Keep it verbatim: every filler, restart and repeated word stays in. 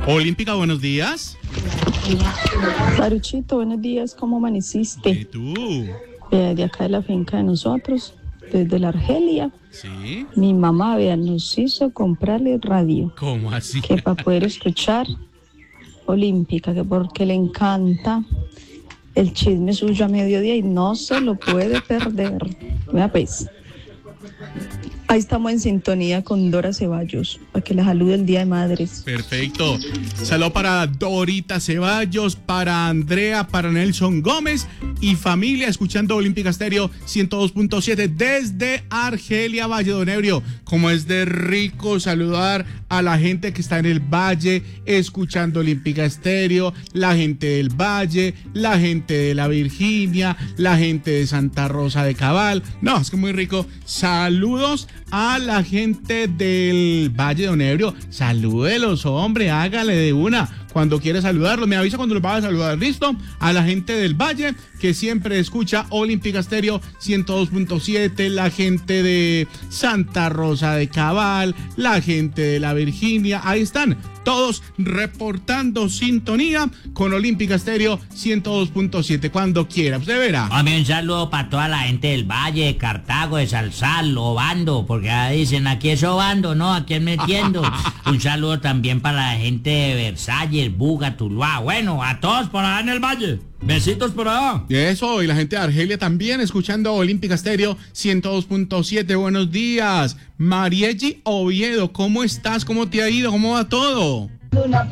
Olímpica, buenos días. Baruchito, buenos días, ¿cómo amaneciste? ¿Y tú? Eh, de acá de la finca de nosotros, desde la Argelia. Sí. Mi mamá, vean, nos hizo comprarle radio. ¿Cómo así? Que para poder escuchar Olímpica, que porque le encanta el chisme suyo a mediodía y no se lo puede perder. Vea pues, ahí estamos en sintonía con Dora Ceballos, para que la salude el Día de Madres. Perfecto. Saludo para Dorita Ceballos, para Andrea, para Nelson Gómez y familia escuchando Olímpica Estéreo ciento dos punto siete desde Argelia, Valle Don Ebrio. Como es de rico saludar a la gente que está en el Valle escuchando Olímpica Estéreo, la gente del Valle, la gente de la Virginia, la gente de Santa Rosa de Cabal. No, es que muy rico. Saludos a la gente del Valle Don Ebrio. Salúdelos, hombre, hágale de una. Cuando quiere saludarlos, me avisa cuando los va a saludar, ¿listo? A la gente del Valle, que siempre escucha Olímpica Estéreo ciento dos punto siete, la gente de Santa Rosa de Cabal, la gente de la Virginia, ahí están, todos reportando sintonía con Olímpica Estéreo ciento dos punto siete, cuando quiera, usted verá. Hombre, un saludo para toda la gente del Valle, de Cartago, de Salsal, Obando, porque ya dicen, aquí es Obando, ¿no? Aquí es metiendo. Un saludo también para la gente de Versalles, Buga, Tuluá, bueno, a todos por allá en el Valle. Besitos por allá. Y eso, y la gente de Argelia también escuchando Olímpica Estéreo ciento dos punto siete. Buenos días. Marielli Oviedo, ¿cómo estás? ¿Cómo te ha ido? ¿Cómo va todo?